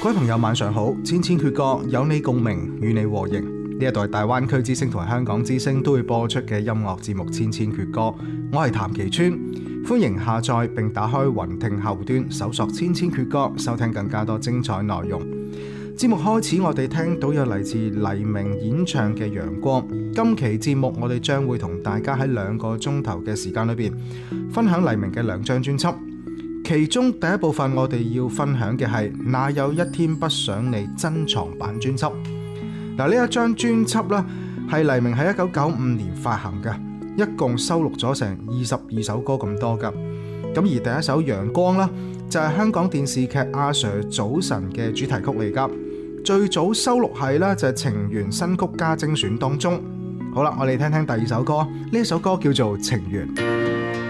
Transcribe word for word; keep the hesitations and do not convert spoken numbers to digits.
各位朋友晚上好，千千闕歌有你共鳴，與你和應。呢一代大灣區之聲同香港之聲都會播出嘅音樂節目《千千闕歌》，我係譚其川，歡迎下載並打開雲聽後端搜索《千千闕歌》，收聽更加多精彩內容。節目開始，我哋聽到有嚟自黎明演唱嘅《陽光》。今期節目我哋將會同大家喺兩個鐘頭嘅時間裏邊分享黎明嘅兩張專輯。其中第一部分我哋要分享嘅係《哪有一天不想你》珍藏版專輯。嗱，呢一張專輯呢係黎明喺一九九五年發行嘅，一共收錄咗成二十二首歌咁多噶。咁而第一首《陽光》呢，就係香港電視劇阿 Sir 早晨嘅主題曲嚟噶。最早收錄係呢就係《情緣新曲加精選》當中。好啦，我哋聽聽第二首歌，呢一首歌叫做《情緣》。